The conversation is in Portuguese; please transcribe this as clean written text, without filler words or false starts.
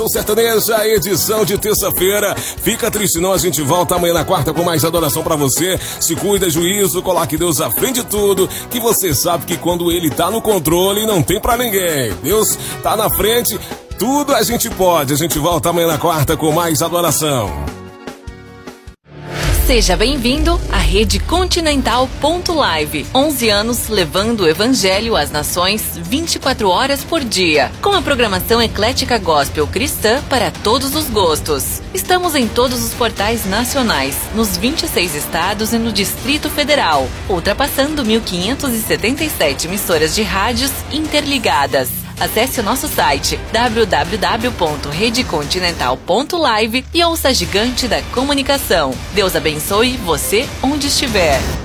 Sertaneja, edição de terça-feira. Fica triste não, a gente volta amanhã na quarta com mais adoração pra você. Se cuida, juízo, coloque Deus à frente de tudo, que você sabe que quando Ele tá no controle, não tem pra ninguém. Deus tá na frente, tudo a gente pode. A gente volta amanhã na quarta com mais adoração. Seja bem-vindo à Rede Continental Live. 11 anos levando o Evangelho às nações 24 horas por dia. Com a programação eclética gospel cristã para todos os gostos. Estamos em todos os portais nacionais, nos 26 estados e no Distrito Federal, ultrapassando 1.577 emissoras de rádios interligadas. Acesse o nosso site www.redecontinental.live e ouça a gigante da comunicação. Deus abençoe você onde estiver.